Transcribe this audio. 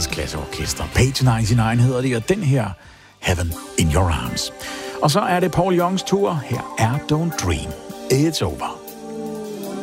verdensklasseorkester. Page 99 hedder det, og den her Heaven in Your Arms. Og så er det Paul Youngs tur. Her er Don't Dream, It's Over.